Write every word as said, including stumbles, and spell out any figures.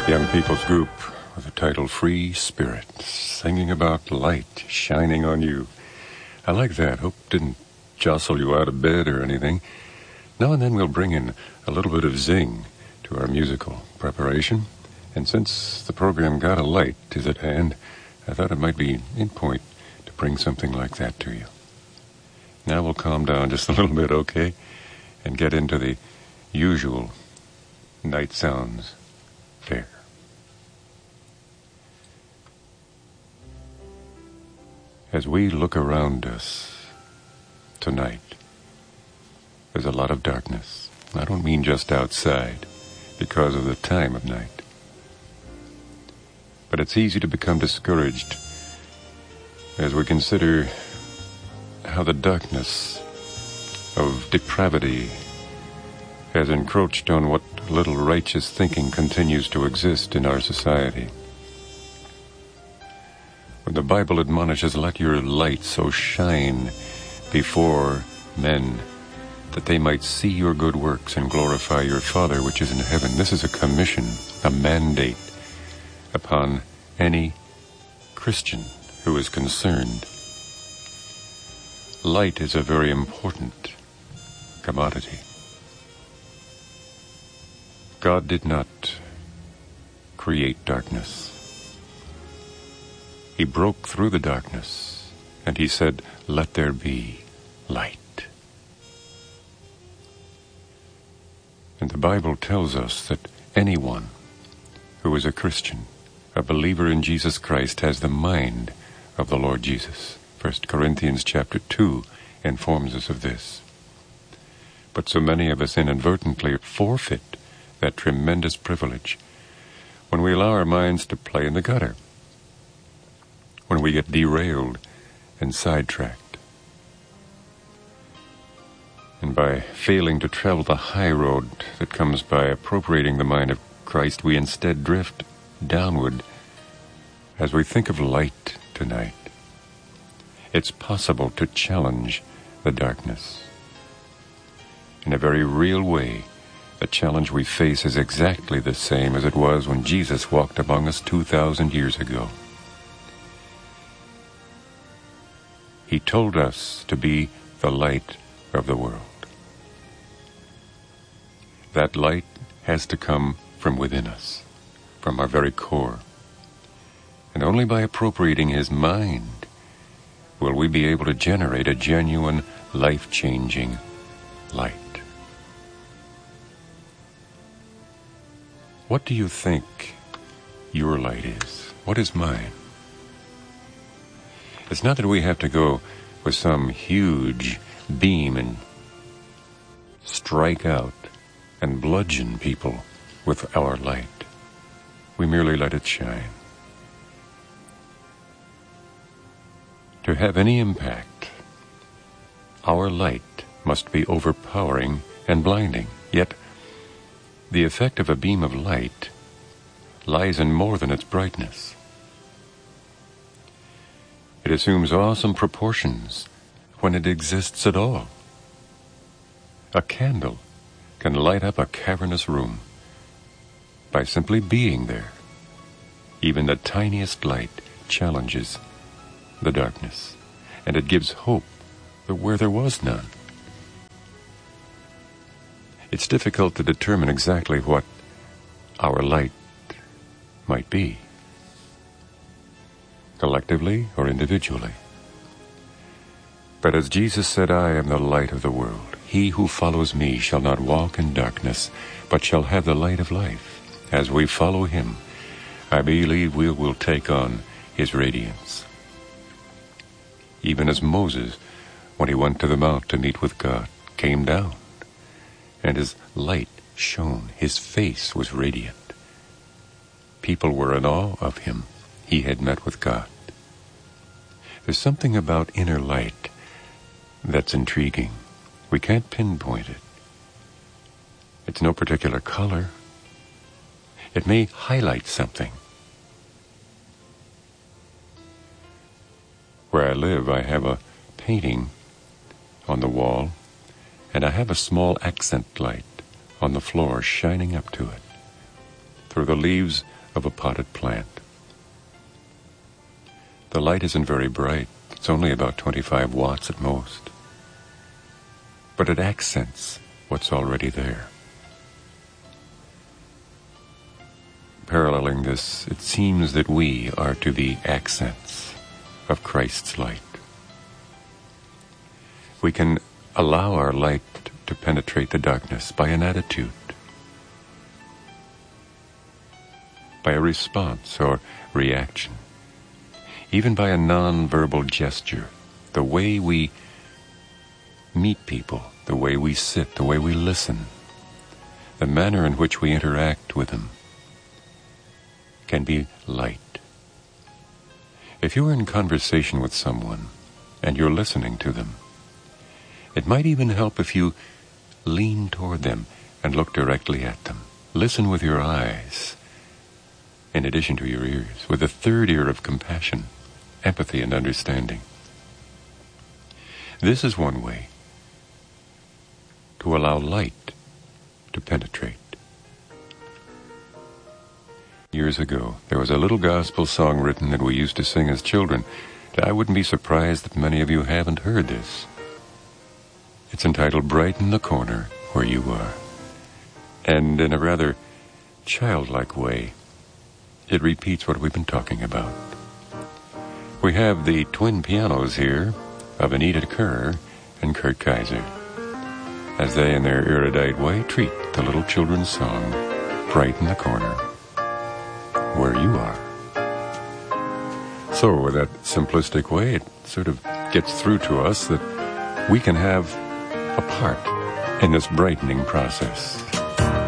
Young people's group with the title Free Spirit, singing about light shining on you. I like that. Hope didn't jostle you out of bed or anything. Now and then we'll bring in a little bit of zing to our musical preparation. And since the program Got a Light is at hand, I thought it might be in point to bring something like that to you. Now we'll calm down just a little bit, okay? And get into the usual night sounds fare. As we look around us tonight, there's a lot of darkness. I don't mean just outside, because of the time of night. But it's easy to become discouraged as we consider how the darkness of depravity has encroached on what little righteous thinking continues to exist in our society. When the Bible admonishes, let your light so shine before men that they might see your good works and glorify your Father which is in heaven. This is a commission, a mandate upon any Christian who is concerned. Light is a very important commodity. God did not create darkness. He broke through the darkness, and he said, let there be light. And the Bible tells us that anyone who is a Christian, a believer in Jesus Christ, has the mind of the Lord Jesus. First Corinthians chapter two informs us of this. But so many of us inadvertently forfeit that tremendous privilege when we allow our minds to play in the gutter, when we get derailed and sidetracked. And by failing to travel the high road that comes by appropriating the mind of Christ, we instead drift downward. As we think of light tonight, it's possible to challenge the darkness. In a very real way, the challenge we face is exactly the same as it was when Jesus walked among us two thousand years ago. He told us to be the light of the world. That light has to come from within us, from our very core. And only by appropriating his mind will we be able to generate a genuine, life-changing light. What do you think your light is? What is mine? It's not that we have to go with some huge beam and strike out and bludgeon people with our light. We merely let it shine. To have any impact, our light must be overpowering and blinding. Yet, the effect of a beam of light lies in more than its brightness. It assumes awesome proportions when it exists at all. A candle can light up a cavernous room by simply being there. Even the tiniest light challenges the darkness, and it gives hope where there was none. It's difficult to determine exactly what our light might be, collectively or individually. But as Jesus said, I am the light of the world. He who follows me shall not walk in darkness, but shall have the light of life. As we follow him, I believe we will take on his radiance. Even as Moses, when he went to the mount to meet with God, came down, and his light shone. His face was radiant. People were in awe of him. He had met with God. There's something about inner light that's intriguing. We can't pinpoint it. It's no particular color. It may highlight something. Where I live, I have a painting on the wall, and I have a small accent light on the floor shining up to it. through the leaves of a potted plant. The light isn't very bright. It's only about twenty-five watts at most. But it accents what's already there. Paralleling this, it seems that we are to be accents of Christ's light. We can allow our light to penetrate the darkness by an attitude, by a response or reaction, even by a non-verbal gesture, the way we meet people, the way we sit, the way we listen, the manner in which we interact with them can be light. If you're in conversation with someone and you're listening to them, it might even help if you lean toward them and look directly at them. Listen with your eyes, in addition to your ears, with a third ear of compassion, empathy, and understanding. This is one way to allow light to penetrate. Years ago, there was a little gospel song written that we used to sing as children. I wouldn't be surprised that many of you haven't heard this. It's entitled "Brighten the Corner Where You Are." And in a rather childlike way, it repeats what we've been talking about. We have the twin pianos here of Anita Kerr and Kurt Kaiser, as they, in their erudite way, treat the little children's song, "Brighten the Corner Where You Are." So, with that simplistic way, it sort of gets through to us that we can have a part in this brightening process.